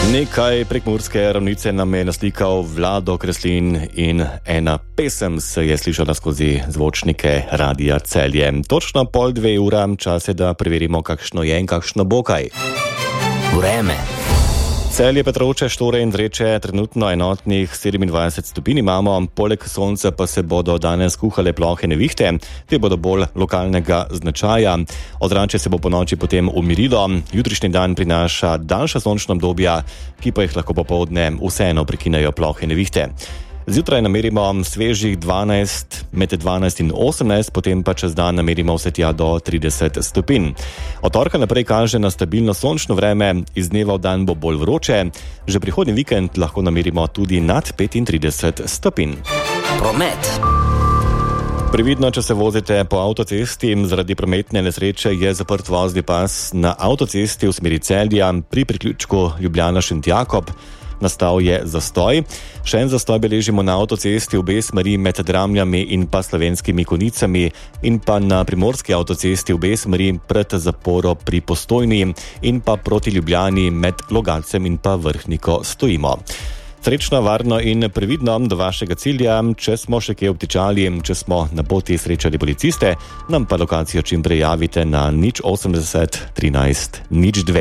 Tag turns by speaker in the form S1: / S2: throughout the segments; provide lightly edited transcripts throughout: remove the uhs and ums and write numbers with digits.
S1: Nekaj prekmurske ravnice nam je naslikal Vlado Kreslin in ena pesem se je slišala skozi zvočnike Radia Celje. Točno 1:30, čas je, da preverimo, kakšno je in kakšno bo kaj.
S2: Vreme.
S1: Celje, Petrovče, Štore in Zreče trenutno enotnih 27 stopinj imamo, poleg sonca pa se bodo danes kuhale plohe nevihte, te bodo bolj lokalnega značaja. Ozračje se bo po noči potem umirilo, jutrišnji dan prinaša daljša sončna obdobja, ki pa jih lahko popoldne vseeno prekinejo plohe nevihte. Zjutraj namerimo svežih 12, med 12 in 18, potem pa čez dan namerimo vse tja do 30 stopinj. Od torka naprej kaže na stabilno sončno vreme, iz dneva v dan bo bolj vroče, že prihodnji vikend lahko namerimo tudi nad 35 stopinj.
S2: Promet.
S1: Previdno, če se vozite po avtocesti, zaradi prometne nesreče je zaprt vozni pas na avtocesti v smeri Celja pri priključku Ljubljana-Šentjakob. Nastal je zastoj. Še en zastoj beležimo na avtocesti v obe smeri med Dramljami in pa Slovenskimi Konicami in pa na primorski avtocesti v obe smeri pred zaporo pri Postojni in pa proti Ljubljani med Logatcem in pa Vrhniko stojimo. Srečno, varno in previdno do vašega cilja. Če smo še kje obtičali, če smo na poti srečali policiste, nam pa lokacijo čim prej javite na 080 13 02.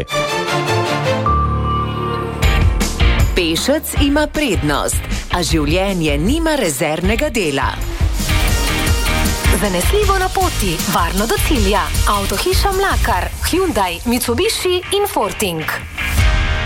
S3: Pešec ima prednost, a življenje nima rezervnega dela.
S4: Zanesljivo na poti, varno do cilja. Avtohiša Mlakar, Hyundai, Mitsubishi in Forting.